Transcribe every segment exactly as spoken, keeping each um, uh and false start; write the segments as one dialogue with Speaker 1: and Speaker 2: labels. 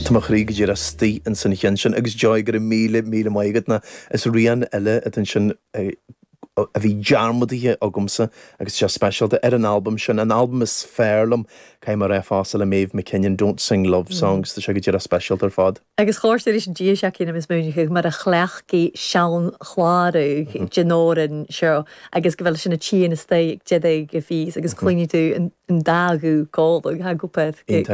Speaker 1: Táach rí dé a stí an san chin sin agus joy gur míle míle maigad na is rian eile a sin a bhí dearmadaithe agumsa agus sé specialta ar an album sin. An album is fearlam cai mar ré fása le Maeve McKinnon Don't Sing Love Songs tá sé go dtíar a specialta ar fad.
Speaker 2: Agus chláirtear is dí se cin is múnicha mar a chleachcí seán chláirú genóran seo agus go bhfuil sin na tíana is té jedaigh go fís agus clíní tú an dágu gáil ha gopad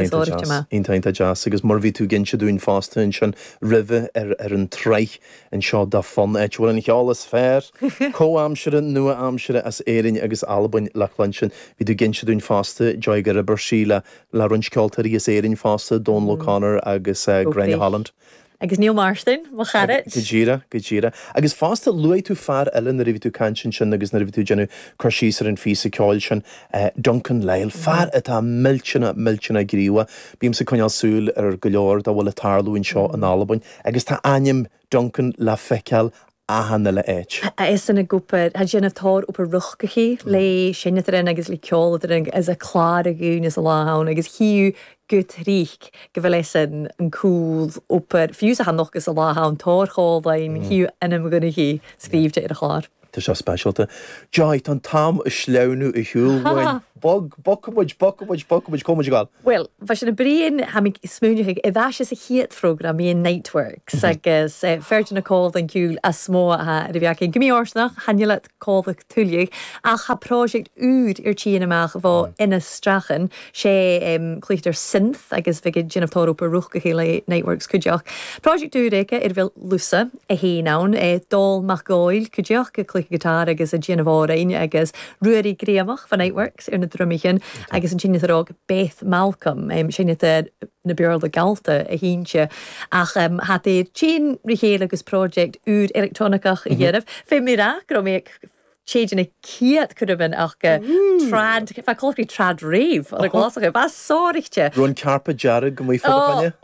Speaker 1: Íntainta jazz agus mar bhí tú gin se dún fásta in sin rih ar ar an treich an seo dá fan éit bhfuil an cheálas fér có amsere nua amsere as éirin agus albain lechlan sin hí tú gin se dún fásta joy gur a bersíle le runnsceoltarí is éirin fásta Don O'Connor agus Granny Holland.
Speaker 2: Agus Neil Marston, má charit?
Speaker 1: Gajira, gajira. Agus fásta luai tú far eile na rih tú canchin sin agus na rih tú genú crasísar an físa ceáil sin Duncan Lyle. Far atá milchina milchina gríwa. Bím sa coinal súl ar go leor da bhfuil a tarlúin seo an albain. Agus tá aim Duncan le feiceal ahanna le éit.
Speaker 2: Is in a gúpa, had sin a tar op a ruchgachi, le sinnetrin agus le ceoladaring as a clár a gún is a láhán, agus hiú gut rík, go bhfuil is an cúl op a fiús a han noch is a láhán tárcháildain, hiú inam gona hí scríbte ar a chlár.
Speaker 1: Tá sé specialta. Joy, tan tam a sleunú i hiúlhain. Bog, bocamid, bocamid, bocamid, comid gáil.
Speaker 2: Well, bheit sin na bríon ha mi smúniúigh i bheit is a chiad program í Nightworks agus fertin na cóil an cúil a smó a ribheacin. Gymí orsnach, hanile cóil tuliúigh ach ha project úd ar tíana amach bhá ina strachan sé clítar synth agus bhigid gin amtá op a ruchgachi le Nightworks cuideach. Project úd éige ar bhil lusa a hénán dul mach gáil cuideach go clí gitar agus a gin bhárain agus ruarí gréamach van Nightworks ar na drumichin agus an tíine rog Beth Malcolm um, sinne na beir le galta a hínse ach um, hat é tín richéil agus project úd electronicach a dhéanamh fé mé ra go mé chéidir na ciad cudbin ach go trad fa colí trad réh ar a glasach bá sóirichte.
Speaker 1: Rún carpa jarrad go mí fo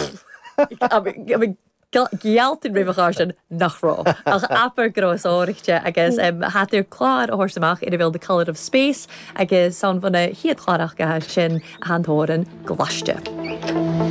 Speaker 2: Gialtin rifachar sin nach rá. Ach apar gros áirichte agus um, hatir chlár a horsamach in a bhil The Colour of Space agus son fanna hiad chláraach go sin a handtóran gláiste.